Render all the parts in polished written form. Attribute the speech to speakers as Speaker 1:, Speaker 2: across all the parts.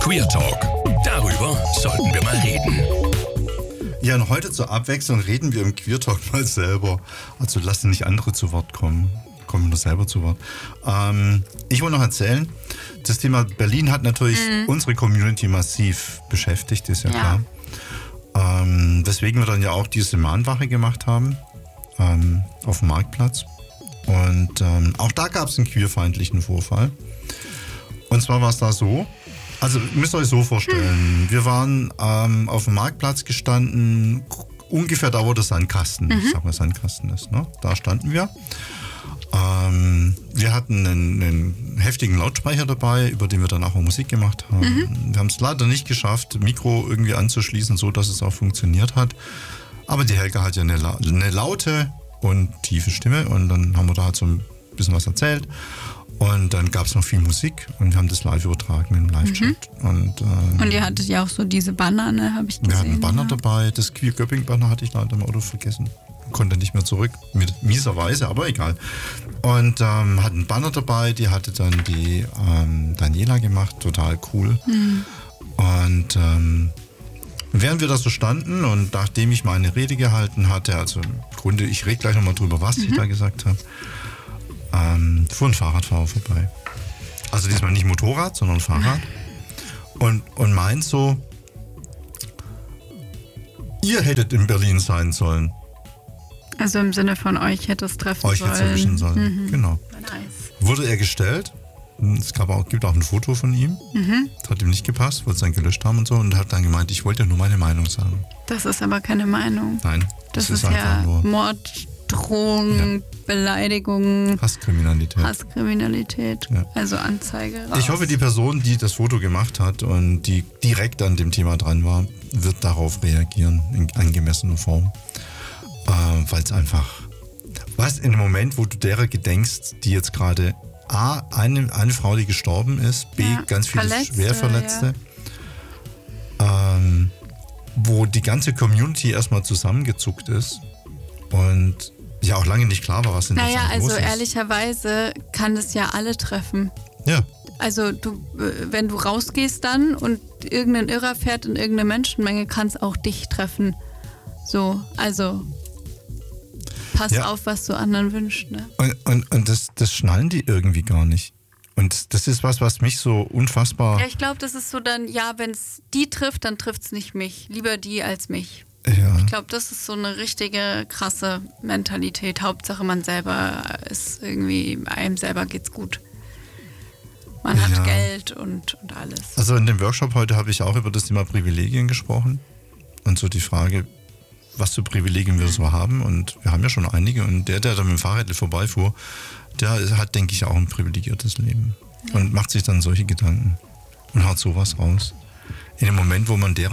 Speaker 1: Queer Talk. Darüber sollten wir mal reden.
Speaker 2: Ja, und heute zur Abwechslung reden wir im Queer Talk mal selber. Also lassen nicht andere zu Wort kommen. Kommen nur selber zu Wort. Ich wollte noch erzählen, das Thema Berlin hat natürlich unsere Community massiv beschäftigt, ist ja klar. Weswegen wir dann ja auch diese Mahnwache gemacht haben auf dem Marktplatz. Und auch da gab es einen queerfeindlichen Vorfall. Und zwar war es da so, also müsst ihr euch so vorstellen, wir waren auf dem Marktplatz gestanden, ungefähr da, wo der Sandkasten, ich sag mal Sandkasten ist, ne? Da standen wir. Wir hatten einen heftigen Lautsprecher dabei, über den wir dann auch Musik gemacht haben. Wir haben es leider nicht geschafft, Mikro irgendwie anzuschließen, so dass es auch funktioniert hat. Aber die Helga hat ja eine laute und tiefe Stimme und dann haben wir da halt so ein bisschen was erzählt. Und dann gab es noch viel Musik und wir haben das live übertragen im Live-Chat. Und
Speaker 3: ihr hattet ja auch so diese Banner, ne, habe ich gesehen.
Speaker 2: Wir hatten einen Banner dabei, das Queer Göpping-Banner hatte ich leider im Auto vergessen. Konnte nicht mehr zurück, mit mieser Weise, aber egal. Und hatten einen Banner dabei, die hatte dann die Daniela gemacht, total cool. Und während wir da so standen und nachdem ich meine Rede gehalten hatte, also im Grunde, ich rede gleich nochmal drüber, was ich da gesagt habe, fuhr ein Fahrradfahrer vorbei. Also diesmal nicht Motorrad, sondern Fahrrad. Und meint so, ihr hättet in Berlin sein sollen.
Speaker 3: Also im Sinne von euch hätte es treffen sollen.
Speaker 2: Euch hätte es erwischen sollen, genau.
Speaker 3: Nice.
Speaker 2: Wurde er gestellt. Es gibt auch ein Foto von ihm. Das hat ihm nicht gepasst, wollte es dann gelöscht haben und so. Und hat dann gemeint, ich wollte ja nur meine Meinung sagen.
Speaker 3: Das ist aber keine Meinung.
Speaker 2: Nein,
Speaker 3: das ist ja nur Mord, Drohung, Beleidigung. Hasskriminalität. Ja. Also Anzeige raus.
Speaker 2: Ich hoffe, die Person, die das Foto gemacht hat und die direkt an dem Thema dran war, wird darauf reagieren in angemessener Form. Weil es einfach, in dem Moment, wo du derer gedenkst, die jetzt gerade A, eine Frau, die gestorben ist, B, ganz viele Schwerverletzte, wo die ganze Community erstmal zusammengezuckt ist und ja auch lange nicht klar war, was in der Zeit los ist.
Speaker 3: Naja, also ehrlicherweise kann es ja alle treffen.
Speaker 2: Ja.
Speaker 3: Also wenn du rausgehst dann und irgendein Irrer fährt in irgendeine Menschenmenge, kann es auch dich treffen. So, also pass auf, was du anderen wünschst. Ne?
Speaker 2: Und das schnallen die irgendwie gar nicht. Und das ist was mich so unfassbar...
Speaker 3: Ja, ich glaube, das ist so dann, wenn es die trifft, dann trifft es nicht mich. Lieber die als mich.
Speaker 2: Ja.
Speaker 3: Ich glaube, das ist so eine richtige krasse Mentalität. Hauptsache man selber ist irgendwie, einem selber geht's gut. Man hat Geld und alles.
Speaker 2: Also in dem Workshop heute habe ich auch über das Thema Privilegien gesprochen. Und so die Frage, was für Privilegien wir so haben. Und wir haben ja schon einige. Und der da mit dem Fahrrad vorbeifuhr, der hat, denke ich, auch ein privilegiertes Leben. Und macht sich dann solche Gedanken und haut sowas raus. In dem Moment, wo man der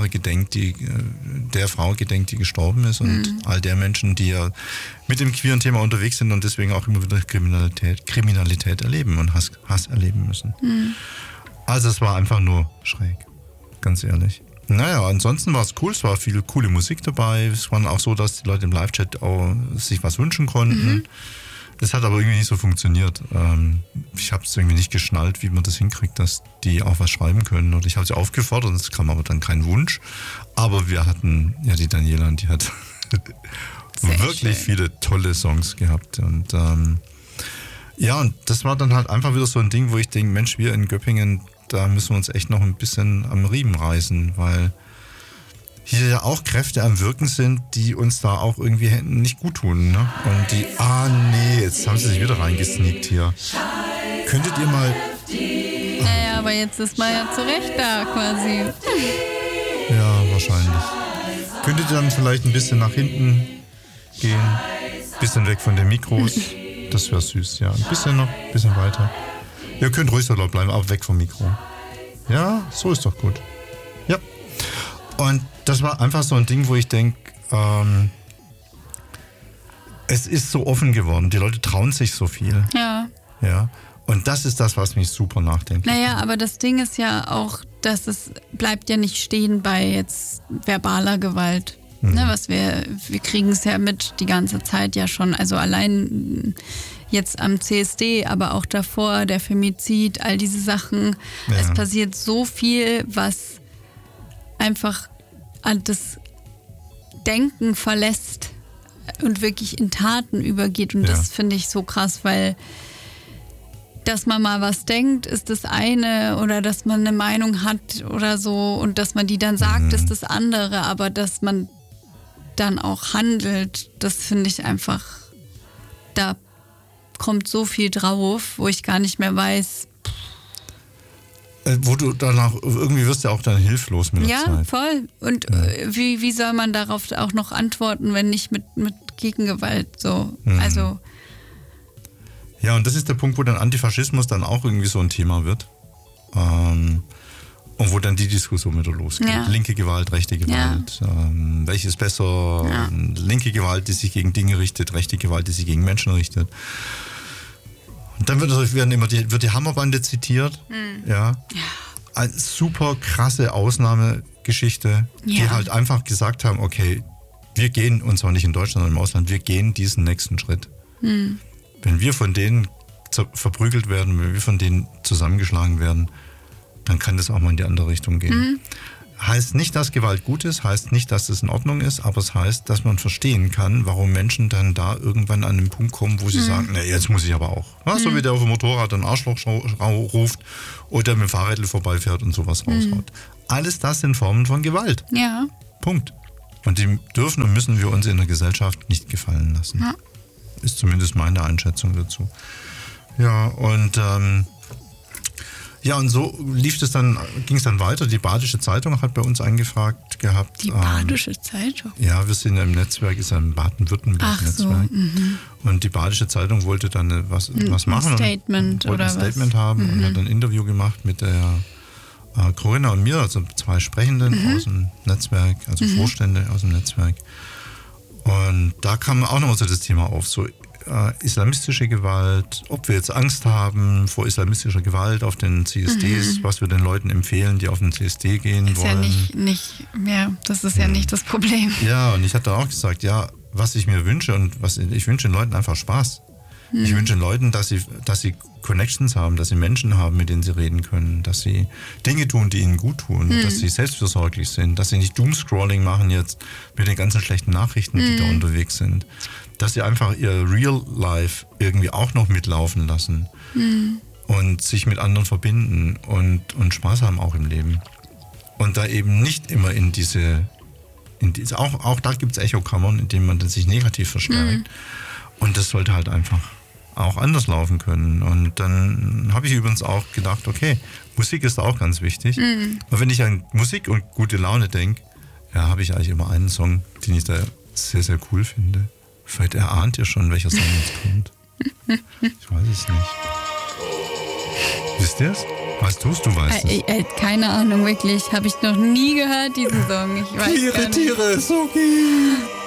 Speaker 2: Frau gedenkt, die gestorben ist und all der Menschen, die ja mit dem queeren Thema unterwegs sind und deswegen auch immer wieder Kriminalität erleben und Hass erleben müssen. Also es war einfach nur schräg, ganz ehrlich. Naja, ansonsten war es cool, es war viel coole Musik dabei. Es war auch so, dass die Leute im Live-Chat auch sich was wünschen konnten. Das hat aber irgendwie nicht so funktioniert. Ich habe es irgendwie nicht geschnallt, wie man das hinkriegt, dass die auch was schreiben können. Und ich habe sie aufgefordert, es kam aber dann kein Wunsch. Aber wir hatten ja die Daniela und die hat wirklich viele tolle Songs gehabt. Und und das war dann halt einfach wieder so ein Ding, wo ich denke, Mensch, wir in Göppingen, da müssen wir uns echt noch ein bisschen am Riemen reißen, weil hier ja auch Kräfte am Wirken sind, die uns da auch irgendwie nicht gut tun. Ne? Und jetzt haben sie sich wieder reingesneakt hier. Könntet ihr mal...
Speaker 3: Naja, aber jetzt ist man ja zurecht da quasi.
Speaker 2: Ja, wahrscheinlich. Könntet ihr dann vielleicht ein bisschen nach hinten gehen? Bisschen weg von den Mikros? Das wäre süß, ja. Ein bisschen noch, ein bisschen weiter. Ihr könnt ruhig so laut bleiben, aber weg vom Mikro. Ja, so ist doch gut. Ja. Und das war einfach so ein Ding, wo ich denke, es ist so offen geworden. Die Leute trauen sich so viel.
Speaker 3: Ja.
Speaker 2: Ja. Und das ist das, was mich super nachdenkt.
Speaker 3: Naja, aber das Ding ist ja auch, dass es bleibt ja nicht stehen bei jetzt verbaler Gewalt. Ne, wir kriegen es ja mit die ganze Zeit ja schon. Also allein jetzt am CSD, aber auch davor, der Femizid, all diese Sachen.
Speaker 2: Ja.
Speaker 3: Es passiert so viel, was einfach an das Denken verlässt und wirklich in Taten übergeht. Und das finde ich so krass, weil dass man mal was denkt, ist das eine, oder dass man eine Meinung hat oder so und dass man die dann sagt, ist das andere, aber dass man dann auch handelt, das finde ich einfach, da kommt so viel drauf, wo ich gar nicht mehr weiß.
Speaker 2: Wo du danach, irgendwie wirst du ja auch dann hilflos mit der Zeit.
Speaker 3: Ja, voll. Und wie soll man darauf auch noch antworten, wenn nicht mit Gegengewalt so, also...
Speaker 2: Ja, und das ist der Punkt, wo dann Antifaschismus dann auch irgendwie so ein Thema wird. Und wo dann die Diskussion wieder losgeht.
Speaker 3: Ja.
Speaker 2: Linke Gewalt, rechte Gewalt. Welches besser?
Speaker 3: Ja.
Speaker 2: Linke Gewalt, die sich gegen Dinge richtet, rechte Gewalt, die sich gegen Menschen richtet. Und dann wird die Hammerbande zitiert. Ja. Eine super krasse Ausnahmegeschichte, die halt einfach gesagt haben, okay, wir gehen, und zwar nicht in Deutschland, sondern im Ausland, wir gehen diesen nächsten Schritt. Wenn wir von denen verprügelt werden, wenn wir von denen zusammengeschlagen werden, dann kann das auch mal in die andere Richtung gehen. Heißt nicht, dass Gewalt gut ist, heißt nicht, dass es in Ordnung ist, aber es heißt, dass man verstehen kann, warum Menschen dann da irgendwann an den Punkt kommen, wo sie sagen, na, jetzt muss ich aber auch. Ja, so wie der auf dem Motorrad ein Arschloch ruft oder mit dem Fahrrädl vorbeifährt und sowas raushaut. Alles das sind Formen von Gewalt.
Speaker 3: Ja.
Speaker 2: Punkt. Und die dürfen und müssen wir uns in der Gesellschaft nicht gefallen lassen.
Speaker 3: Ja.
Speaker 2: Ist zumindest meine Einschätzung dazu. Ja, und und so ging es dann weiter. Die Badische Zeitung hat bei uns angefragt gehabt.
Speaker 3: Die Badische Zeitung?
Speaker 2: Ja, wir sind ja im Netzwerk, ist ja ein Baden-Württemberg-Netzwerk. Und die Badische Zeitung wollte dann was machen.
Speaker 3: Ein Statement
Speaker 2: und wollte ein Statement haben und hat ein Interview gemacht mit der Corinna und mir, also 2 Sprechenden aus dem Netzwerk, also Vorstände aus dem Netzwerk. Und da kam auch nochmal so das Thema auf, so islamistische Gewalt, ob wir jetzt Angst haben vor islamistischer Gewalt auf den CSDs, was wir den Leuten empfehlen, die auf den CSD gehen wollen.
Speaker 3: Ist ja nicht mehr, das ist ja nicht das Problem.
Speaker 2: Ja, und ich hatte auch gesagt, ja, was ich mir wünsche und ich wünsche den Leuten einfach Spaß. Ich wünsche den Leuten, dass sie Connections haben, dass sie Menschen haben, mit denen sie reden können, dass sie Dinge tun, die ihnen gut tun, dass sie selbstversorglich sind, dass sie nicht Doomscrolling machen jetzt mit den ganzen schlechten Nachrichten, die da unterwegs sind, dass sie einfach ihr Real Life irgendwie auch noch mitlaufen lassen und sich mit anderen verbinden und Spaß haben auch im Leben. Und da eben nicht immer in diese auch da gibt es Echokammern, in denen man sich negativ verstärkt. Und das sollte halt einfach auch anders laufen können. Und dann habe ich übrigens auch gedacht, okay, Musik ist auch ganz wichtig. Aber wenn ich an Musik und gute Laune denke, ja, habe ich eigentlich immer einen Song, den ich da sehr, sehr cool finde. Vielleicht erahnt ihr schon, welcher Song jetzt kommt. Ich weiß es nicht. Wisst ihr es? Weißt du es? Du weißt es.
Speaker 3: Keine Ahnung, wirklich. Habe ich noch nie gehört, diesen Song. Ich weiß gar nicht.
Speaker 2: Tiere, Suki.